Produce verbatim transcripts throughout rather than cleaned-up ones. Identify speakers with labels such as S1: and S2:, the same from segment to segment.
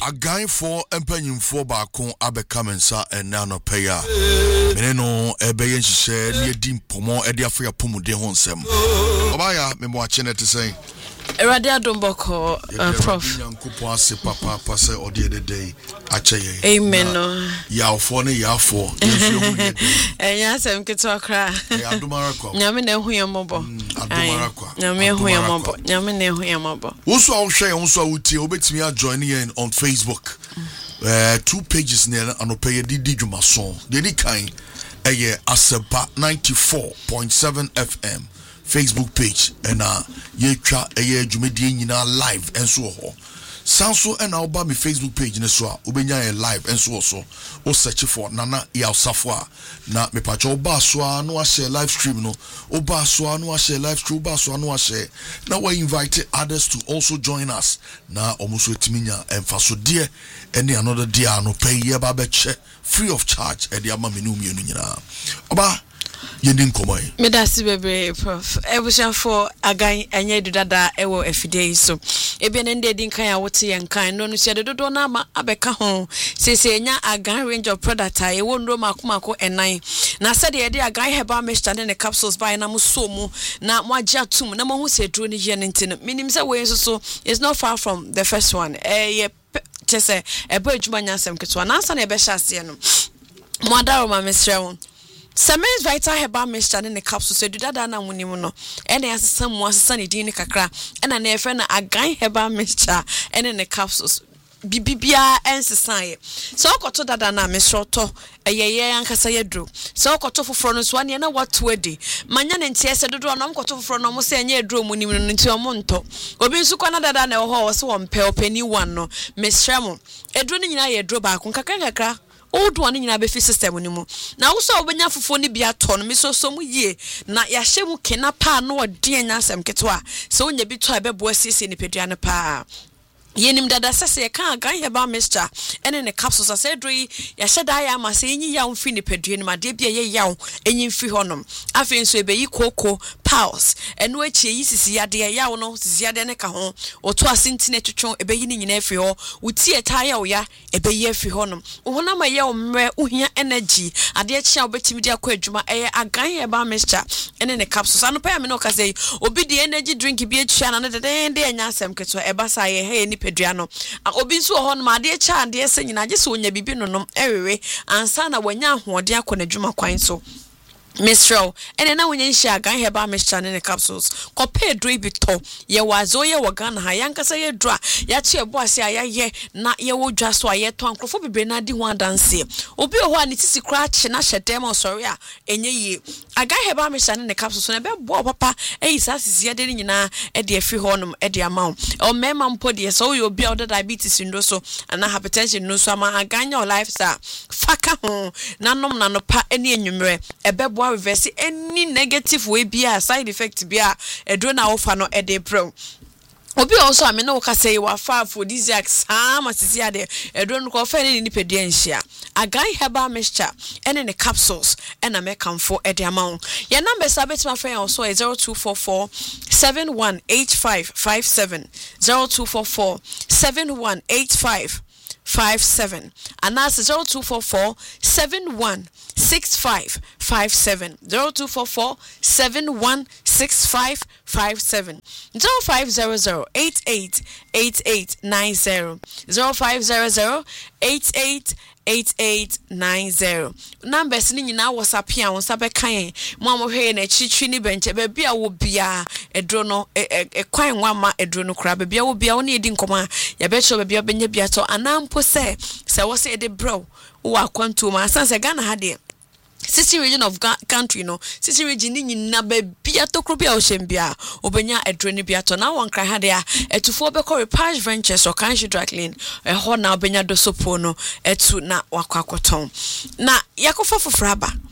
S1: A guy for empanyim for baako abeka mensa ena no peya mene no ebe yen hye ne di mpomo e de afia pomuden ho nsem obaya me mo ache ne te sen
S2: Erade adomboko prof
S1: yankopo ase papa pase ode de day ache ye
S2: amen no
S1: ya ofo ne ya afo yesu hu ye
S2: enya sem keto akra
S1: ya adomara kwa
S2: nyame na hu yemobo
S1: adomara kwa
S2: nyame hu yemobo nyame na hu yemobo
S1: wonso a hwe wonso a wutie obetimi a join yen on Facebook. Uh, two pages near anope didi dwumaso de di kan eye Aseba ninety-four point seven F M Facebook page and uh ye twa eye dwumedie nyina live enso ho sanso and oba me Facebook page ne so a obenya e live enso so o search for Nana Yaosafo a na me pacho oba so a no a share live stream no oba so a no a share live stream oba so a no a share now we invite others to also join us na omuso etiminya emfaso de any another dia no pay ye ba be che free of charge e de ama me no mienu nyina oba yendin komai
S2: me da si bebre prof ebusha for agan anya dudada ewo efidei so ebe ne ndedi nkan ya wote ye nkan no no se de dodo na ma abeka ho sese nya agan range of product a ewo ndo makomako enan na se de ye de agan heba mixture ne capsules by na muso mu na mo agya tum na mo hu se duro ne ye ntino minim se we so so is not far from the first one eh ye chese ebo adwuma nyasem ketwa na ansa na ebe hyase no mo adaro ma mesrewo Semen's Vital Herbal Mixture in the capsule said dada na munimono and as some was sunny din kakra and an friend a guy herbal mixture and in the capsules bibia and society so koto dada na mesroto ayeye ankasa yedro so koto foforo no so ane na watwedi manya ne ntie se dodo na koto foforo no mo se anya edro mu nim no nti omo nto obi nsu kwa na dada na ho wo se wo mpe opani one no mesremo edro ni nyina ye edro ba ko kakra kakra old one nyina be fi system ni mu na wo so obenya fofo ni bia to no meso so mu yie na ya hye mu kena pa no odi anya asem ketwa so onya bi to ebe bo asisi ni pedua ne pa yenim dada sese kan gan heba mixture ene ne capsules asedri ya hyeda ya ma se enyi ya mfi ne pedue ne made bia ye yawo enyi mfi honom afi nso ebe yi koko pals eno echi yi sisi ya de yawo no sisi ya de ne ka ho oto asintine twetwo ebe yi ni nyina afi ho wuti eta ya wo ya ebe yi afi honom uhona ma ye omre uhia energy ade echi a obetimi de akọ adwuma eye agan heba mixture ene ne capsules ano pa ya me no ka say obi de energy drink bi etwa na ne de de anya asem keto eba sa ye he ni pedua no obi nso ho no ma de cha de ese nyina je so onya bibi no no ewewe ansa na wanya ahoɔden akɔ n'adwuma kwan so Mistral ene na wonye nhia gan heba mixture ne capsules kope dro bi to ye wazo ye wogana ha yankasa ye dro ya che ebo ase ayaye na ye wodwa so aye to ankrofo bibre na di ho adanse obi ho ani sisi kra che na hyedem osori a enye ye agan heba mixture ne capsules na be bo papa eyi sa sisi ye de nyina e de afi ho nom e de amaw o mema mpo de so yo obi oda diabetes ndo so na hypertension no so ama aganya o lifestyle faka ho na nom na no pa ene enwumre ebe reverse any negative way be a side effect be a edro na ofa no e de bro obi also ame na woka say wa fa aphrodisiac sam asisi ade edro no ko fa ni nipadua nhia agan herbal mixture ene ne capsules ena me kamfo e de amount your number sabet my friend also is zero two four four seven one eight five five seven zero two four four seven one eight five five seven and that's zero two four four seven one six five five seven zero two four four seven one six five five seven zero five zero zero eight eight eight eight nine zero zero five zero zero eight eight eight eight nine zero numbers ni nyina WhatsApp ya won sabe kan mo mo hwe na chichi ni benche be bia wo bia edro no e kwan nwa ma edro no kra be bia wo bia wo na edi nkoma ya be cho be bia benya bia to anampo se se wo se ede bro wo akwantu ma sanse Ghana ha de City region of country no city region ni nyina ba bia tokro bia o shembia obenya edro ni bia to na won kran ha de a etufo be ko repage ventures or kanshi draclin e ho na obenya do sopo no etu na wakwakoton na yakofa fofraba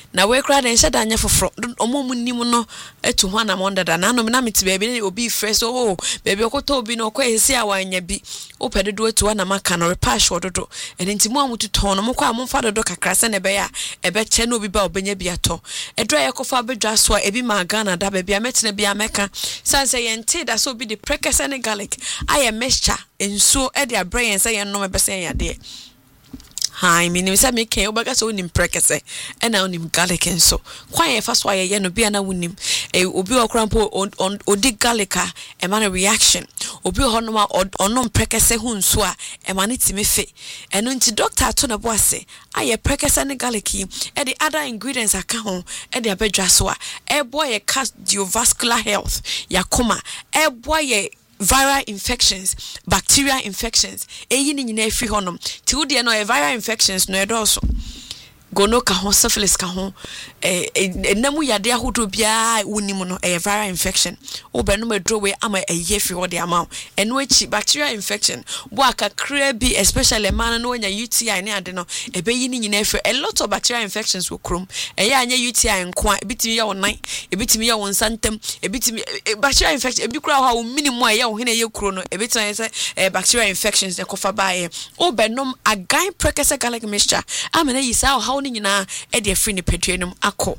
S2: na we kra den hye da anya foforo omo mu nim no etu ho na monda da na no na meti baby obi fresh oh baby okoto obi no kwa esi a wanya bi opede do etu na maka no repash wododo ene nti mu amutu ton no mokwa amfa dodo kakra se ne be ya ebe che no obi ba obenya bi ato edra yekofa bedwa so a ebi ma Ghana da baby ametene bi ameka sanse yente da so bi the prekese ne garlic aye mixture enso e dia brain se ye no me be se ya de Hi, me say me can obaga so nim prekese e na onim garlic enso kwan ye fa so aye no bia na wonim e obi okrampo on odi garlic a e ma reaction obi ho no ma onom prekese hu nso a e ma ne timi fe eno nti doctor to na bo ase aye prekese ne garlic e the other ingredients aka ho e de abedwa so a e boy cardiovascular health yakoma e boy viral infections, bacterial infections. Eyi ni nyina efi honom. Ti wo de no viral infections no edoso. Gono ka ho syphilis ka ho eh enamu yade ahodo bia wonim no eh viral infection. Wo be no medro we ama eye fi ho de ama. Eno echi bacterial infection. Bo aka kra bi especially man no nya U T I ne ade no ebeyi ni nyina efi a lot of bacterial infections wo krom. Eye anya U T I nko a ebitimi ya wonan, ebitimi ya wonsantem, ebitimi bacterial infection ebi kra ho minimum a ye wo hene ye kro no ebitimi say eh bacterial infections de kofa bae. Wo be no again prekese garlic mixture. Amena yisa how ni nyina e de free ni pedrenum akọ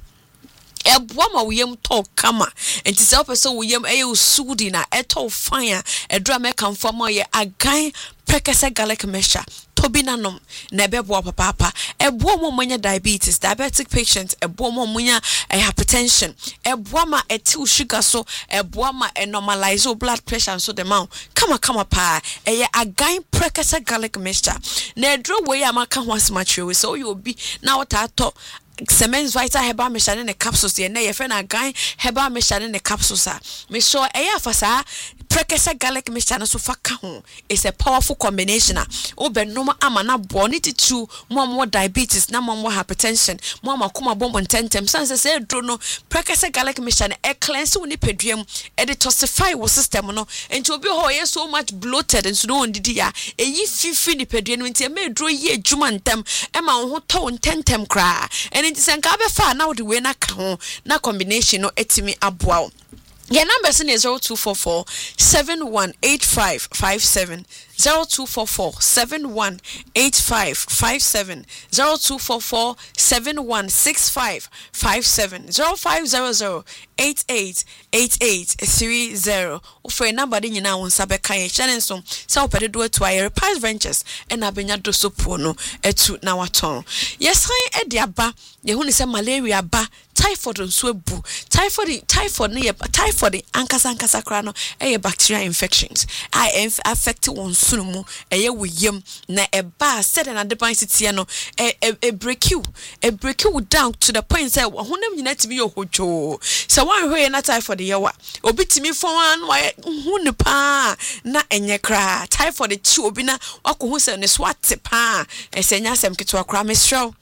S2: eboa ma woyem to kama enti se opeso woyem eye usudi na eto fire edra meka mfama ye agan prekese garlic mixture tobi nanom na ebeboa papa papa eboa mo manya diabetes diabetic patients eboa mo munya hypertension eboa ma etil sugar so eboa ma e normalize blood pressure so the mount kama kama pa eye agan prekese garlic mixture na edro we amaka ho asmatwe so you obi na watato Semens Vita Heba Mishane ne capsules ye na ye friend again Heba Mishane ne capsules a me sure eya fasa prekese garlic mixture so faka ho is a powerful combination a obenoma ama na boni titu mo mo diabetes na mo mo hypertension mo ma kuma bombo tentem sanse se dro no prekese garlic mixture e cleanse woni peduam e detoxify wo system no enti obi ho ye so much bloated and so no ndidi ya eyi fifi ni peduam enti e me dro ye adwuma ntem e ma ho to tentem kra enti senka be fa na wo de we na ka ho na combination no etimi aboa. Your number is zero two four four seven one eight five five seven zero two four four seven one eight five five seven zero two four four seven one six five five seven zero five zero zero eight eight eight eight three zero. For number in now on Sabeka Shannon so so pedi do to air Price Ventures and abenya do so pono etu na waton. Yes, I ediaba ye hu ni se malaria ba typhoid nso ebu typhoid typhoid ne typhoid ankasa ankasa kra no e bacterial infections I affect one sunumu e ye wiyem na e ba said na depan sitie no e e break you e break you down to the point say honam nyina timi yo hojo so wan hwe na typhoid ye wa obi timi fon wan wa hu ne pa na enye kra typhoid chi obi na wakohu se ne swat pa e se nya sem keto akra mesrew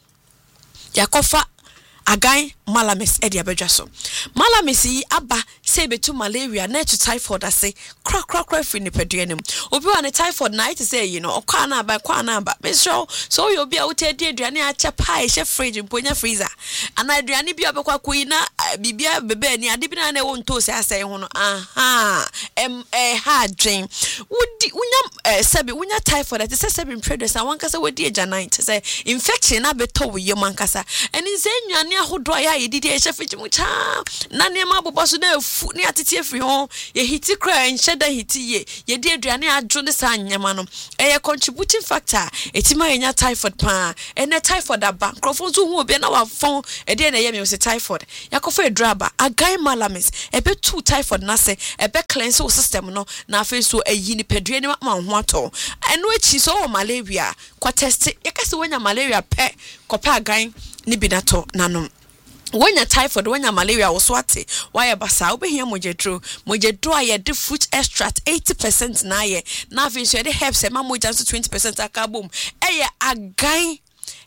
S2: yakofa Again, malamis edi abedwa so. Malamis yi aba se betu malaria na to typhoid ase kra kra kra fi ni peduanem. Obi wa ne typhoid na it say you know okwa na aba kwa na aba. Me so so you obi a wote di aduane a che pa e she fridge mponya freezer. Ana aduane bi obekwa koyi na bibia bebe ni ade bi na na wo nto se asai ho no. Aha. Em eh ha dwen. Wodi unya sebi unya typhoid at say sebi predators and wan kasa wodi agya nine say infection na beto wo yem ankasa. Eni ze nwane ahodo ya yedidi e shefichi mu cha na ne ma boboso na fu ne atete afri ho ye hiti kra enhyeda hiti ye yedi aduane adwo ne sa nyama no e contributing factor etima enya typhoid pa e na typhoid aba krofo nso hu obi na wafon e de na ye me se typhoid yakofa edraba agai malamis e be two typhoid na se e be cleanse o system no na afi so ayi ni pedue ne ma ho ato eno echi so o malaria kwa test yakase wonya malaria pe kopa agai ni binato nanom When typhoid, when your malaria was swati, why a basa obehia mojedro, mojedro aye de fruit extract eighty percent na ye, na fin so de herbs e ma mojanso twenty percent akabum. Eye agai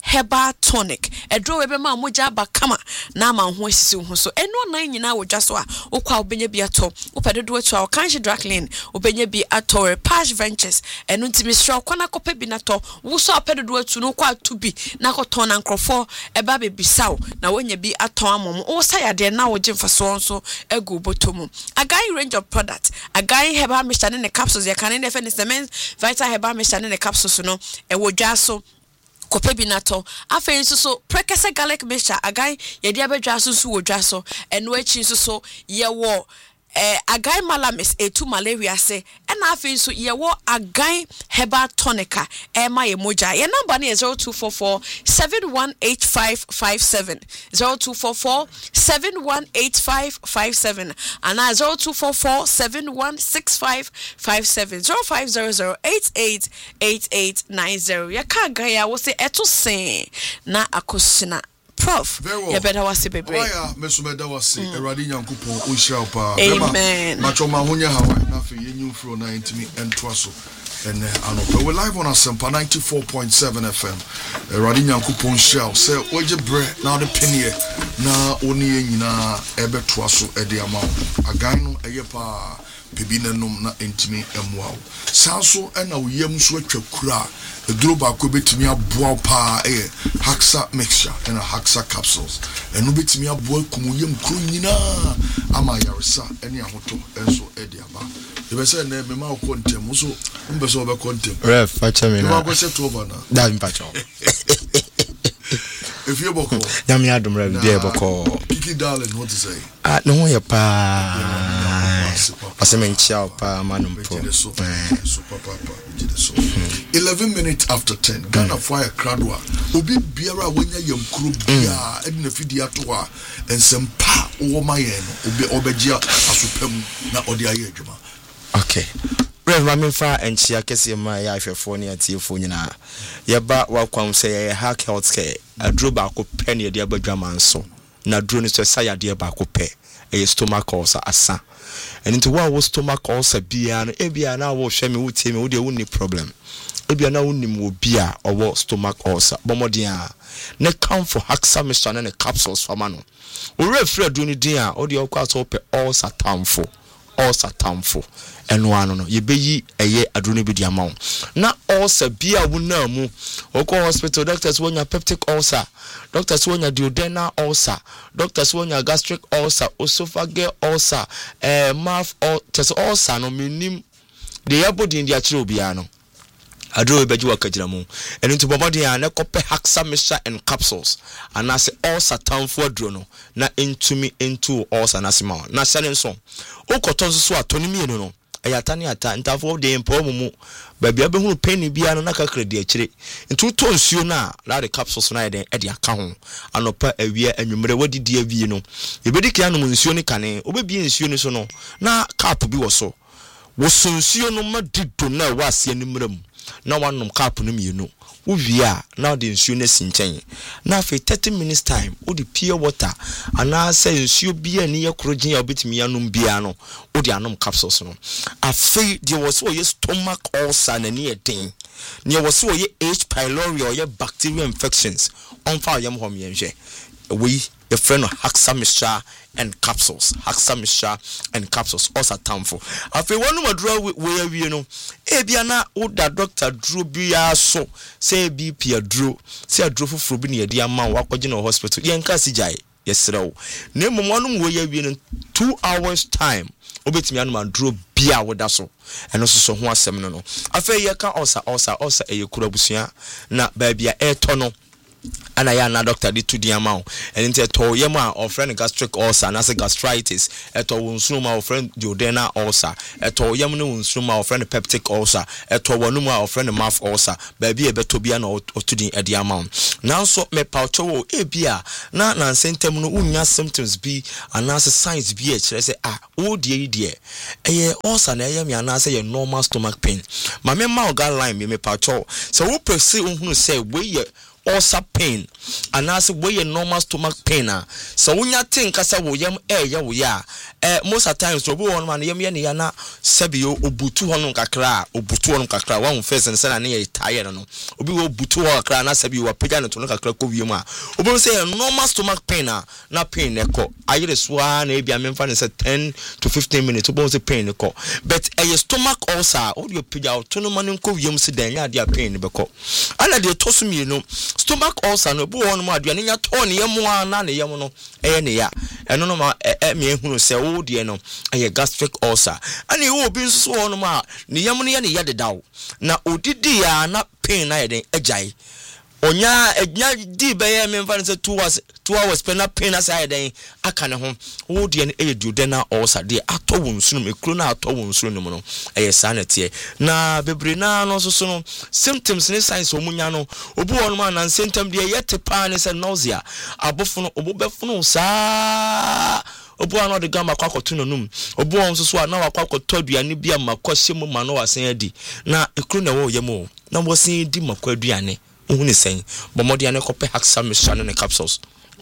S2: herbal tonic edro we be ma moja ba kama na ma ho asisi ho so eno nan nyina wo dwa so a wokwa obenya bi ato wopedodo atu a kanhye Draclin obenya bi ato Pash Ventures eno ntimi sro kwana kopa bi na to wo so apedodo atu no kwa atu bi na koton na nkrofo eba be bisaw na wonya bi aton amom wo sayade na wo gye mfaso nso egu botomu Agai range of product Agai herbal mixture ne capsules ya kan ne fe ne cement vital herbal mixture ne capsules no e wo dwa so kope binato afa nso so prekese garlic mixture Agai ye dia bedwa so so wo dwa so eno achi nso so ye wo eh Agai malamis etu malaria se ena afa nso ye wo Agai herbal tonica e ma ye moja ye number na zero two four four seven one eight five five seven zero two four four seven one eight five five seven and zero two four four seven one six five five seven zero five zero zero eight eight eight eight nine zero ya ka Agai wo se eto sen na akosina Prof, you better was a baby.
S1: Why, Miss Meda was a Radi Yankupo, Ushalpa,
S2: Amen.
S1: Machoma Hunya Hawaii, nothing you from ninety and Twasso. And uh, we're live on a Sempa ninety-four point seven F M. Radi Yankupo Shell, say, where's your bread? Now the penny, now only in a Ebe Twasso at the amount. A gano, a yepa, Pibina num na intimi emwao. Sanso, and now yem switch your cra. The droba could be to me a boa pa eh haxa mixture and a haxa capsules. And no bit me a boy kumuyum kunina ama yarisa any ahoto and so ediaba. If I say name ma contem so umbeso be contem. Ref facha me na. Go set over na. Da mpacho. If you boko. Yam ya dum ref dey boko. Kiki darling what to say? Ah no ya pa. Asemenchia pa manumpo. Super papa. eleven minutes after ten Ghana fire kradwa obi biara wanya yamkuru bia edina fidi ato a ensempa wo maye no obi obegya asopam na odi aye adwuma. Okay, Rev Mamfa enchia kese ma ya ahwefo ne atiefo nyina yeba wakwam say ya hack healthcare adro ba ko pe ne de abadwama nso na dro ne so sayade ba ko pe e stomach ulcer asa and into what was stomach ulcer bia no e bia na wo hwe me wo tie me wo de wo ni problem ebia na wonim wo bia owo stomach ulcer bomodin a ne come for haxa mixture na ne capsules fama no o refre do ni din a o de okwa so pe ulcer tamfo ulcer tamfo eno ano no ye beyi eye adro bi di amawo na ulcer bia wo na mu okwa hospital doctors wonya peptic ulcer doctors wonya duodenal ulcer doctors wonya gastric ulcer esophageal ulcer eh mouth ulcer no minim de yabodi ndi akire obia no adro beji wakajira mu eno nti bomodin a ne kope haxa mixture and capsules anase ulcer tamfo adro no na entumi into ulcer nasima na sane nso okoton so atoni mienu no ayata ne ata ntafo de empo mu ba bia behunu penny bia no na kakra de akire ntu to nsuo na la de capsules na de e de aka ho anopa awia anwumre wadidi awie no ebedi kia no nsuo ne kane obebi nsuo ne so no na cap bi wo so wo nsuo no ma dido na wa ase animram na wanom cap no mienu wo via na de nsuo na sinchen na fe thirty minutes time wo de pure water ana say nsuo bia ni yekrogin ya obetimi anom bia no wo de anom capsules no afi de wo so ye stomach ulcer na ni eden ne wo so ye H pylori or ye bacterial infections on fa yam hom yenhwe we the friend of haxa mixture and capsules haxa mixture and capsules also tamfo afi wonu madura we awie no e bia na wo da doctor dro bia so say B P adro say adro foforo bi ne yade ama wo akwaje na hospital ye nka sigyae yesrew na mmom wonu we awie no two hours time obetimi anu adro bia wo da so eno so so ho asem no no afi ye ka osa osa osa e yekura busua na ba bia e to no ana ya na doctor di to di amount and into to yem a or friend gastric ulcer na say gastritis eto wonsu ma or friend duodenal ulcer eto yem no wonsu ma or friend peptic ulcer eto wonu ma or friend mouth ulcer ba bi e beto bia na otu di e di amount now so me paucho wo e bia na na sentem no unya symptoms bi ana say signs bi e kire say ah wo die die eye ulcer na yem ya na say your normal stomach pain ma me ma oga line me me paucho so wo perceive unhunu say we
S3: ulcer pain and as we normal stomach pain so when you think as a wo yam eh ya wo ya eh most of times obi won man yam ye ne ya na sebio obutu hono kakra obutu hono kakra one face and say na ye tired no obi wo butu ho kakra na sebio wa pega no to kakra ko wiem a obi say normal stomach pain na pain e ko ayire so na e bia memfa ne say ten to fifteen minutes obi say pain e ko but a stomach ulcer o de pega to no man ko wiem se dan ya dia pain be ko ana de to so mi no stomach ulcer no bo won ma aduane nya to ne yam na ne yam no eh ne ya eno no ma eh me ehunu se wo de no eh gastric ulcer ani wo bi nso won ma ne yam no ya ne ya de dawo na odidi ya na pain na yeden agyae onya enya di be ya me mfa se two hours two hours pe na pain na say yeden aka ne ho wo de ne eh duodenal ulcer de ato wonsu no ekro na ato wonsu no no eh sanete na bebre na no so so no symptoms ne signs omunya no obu won ma na symptom de yete pa ne se nausea abofo no obu befo saa obu ano de gamba kwa kotu no num obu won so so na wakwa kotu aduane bia makwahye mu ma no wasen adi na ekro na wo yemo na wo sen di makwa aduane ohun sen bomodi ne kope haxa mixture ne capsules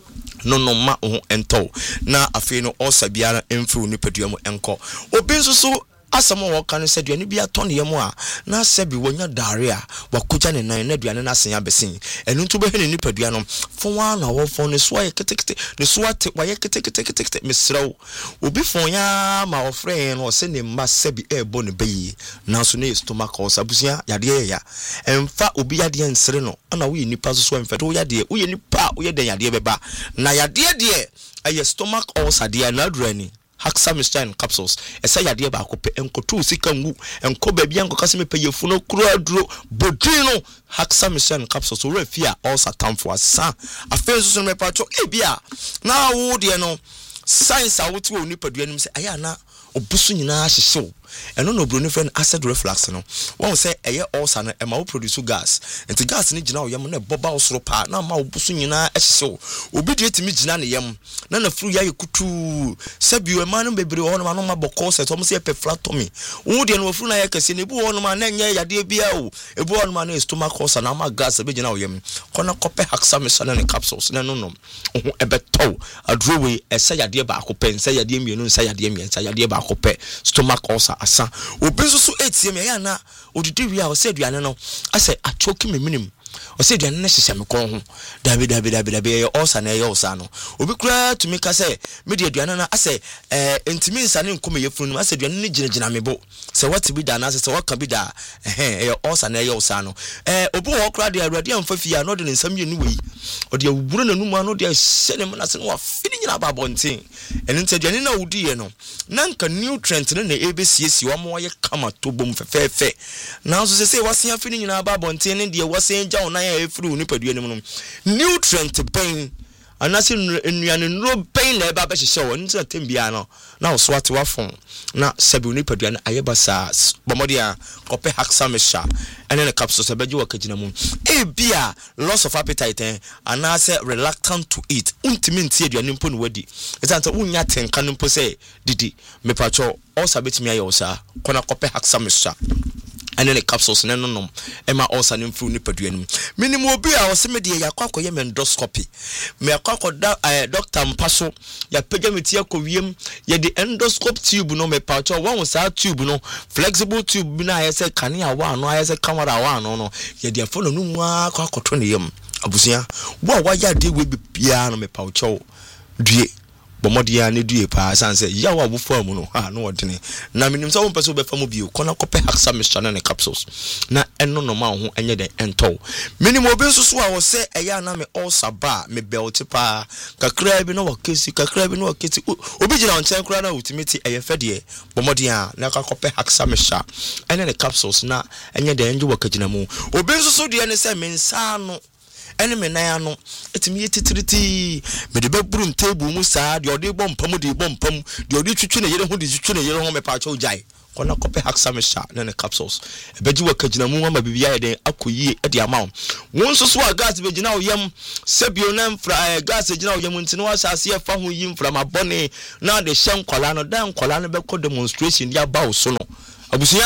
S3: no no ma ohun ento na afei no osa biara emfu ni padua mu enko obi nso so asamo wo kan se duane bia ton ye mu a na sebi wonya diarrhea wakuja ne nan na duane na sen abesin enu nto behene ni padua no fon wa na wo fon ne so aye ketekete ne so ate wa ye ketekete ketekete mesrew obi fon ya ma ofre no se ne ma sebi ebo ne bayi na so ne stomach ulcer busia yade ya emfa obi yade ensere no ana wo ye nipa so so emfete wo yade wo ye nipa wo ye den yade beba na yade de aye stomach ulcer de na durani haxa mixture capsules esa yade ba akope enkotu sika ngu enko ba bia nkokase me payefu no kuro aduro bodino haxa mixture capsules wo refia ulcer tamfo asa afenso so me pacho e bia na wo de no science a wotu oni padua nim se aya na obusu nyina hyehyew eno no bro ni friend acid reflux no won say eye ulcer no e ma wo produce gas enti gas ni gina wo yam na boba osoro pa na ma obusu nyina hyehyew obi de etimi gina ne yam na na furu ya yekutu sabio e ma no bebre wo no ma no ma bokọ se to mo se epeflatomy wo de no furu na ya kase ne bu wo no ma na nya yade bia o ebu wo no ma na stomach ulcer na ma gas be gina wo yam kona kope haxa mixture ne capsules na no no ho ebeto adrowe esa yade ba akope nsa yade mienu nsa yade mien nsa yade ba akope stomach ulcer asa obi so so atiem ya na odidi wi a o se aduane no ase achoki meminim o se aduane na hyehye me kon ho dabi dabi dabi dabi e ulcer na e ulcer no obi kura to me ka se me de aduane na ase eh entimi nsa ne nkom ye funu ase aduane ne gina gina me bo se what bi da na ase se what kan bi da eh e ulcer na e ulcer no eh obi wo kura de awurade amfa fi ya no de nsam ye nu wi o de awuburu na nu mu ano de hyehye ne na se no wa fini nyina ba bonten eni nte aduane na wudi ye no na nka nutrient ne na ebesiesi wa mo ye kama to bom fefefe na so se se wasen afini nyina ba bonten ne de wasen jaw na ya efuru ni padua ne mu nutrient pain anase nnuane nro pain na eba ba hyehye wo nti na tembia no na so ate wa fon na sabi ni padua na ayeba sa bomodi a kope haxa mixture ene ne capsules abeji wa kagina mu e bia loss of appetite eh, anase reluctant to eat untimi nti aduane mpo no wadi ezanta unya tenka no mpo se didi mepacho osa betimi ayo sa kona kope haxa mixture ene ne capsules ne nonom ema osa ne mfru ni padua nim minim obi a osemede yakwa akoye endoscopy me yakwa akoda eh, doctor mpaso ya pega meti akowiem ye de endoscope tube no me pacho won sa tube no flexible tube na ayese kane awa no ayese camera awa no no ye de afo no mu akwa akoto ne yam abusia wo wa ya de we bia no me pacho due bomodia ne due pa sanse ya wa wo famu no ha no odene na minim so won pese be famu bio kona kope haxa mixture ne capsules na eno no ma ho enye den ento minim obi nso so a wo se eya na me ulcer ba me belt pa kakra bi no wakesi kakra bi no wakesi obi gina on chen kra na ultimate eye fede bomodia na ka kope haxa mixture ene ne capsules na enye den enje wakagina mu obi nso so de ne se mensa no ene me nan ano etimi yetitiriti me de bebrum table mu saa de odi bom pam de bom pam de odi twitwe ne yere ho de twitwe ne yere ho me pa cho jai kona kope haxa mixture ne ne capsules ebeji wakagina mu ma bibia ye den akoyie e de ama won so so gas be gina oyam sebio na mfra gas gina oyam ntino wa sase e fa ho yi mfra ma bone na de hye nkola no dan nkola no be ko demonstration dia ba wo so no abusia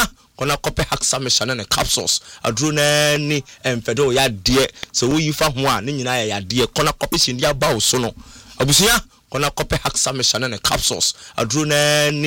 S3: kona kope haksa mehane ne capsules aduro na ni emfedo ya de so wo yifa ho a ne nyina ya de kona kope sindi aba wo so no abusua kona kope haksa mehane ne capsules aduro na ni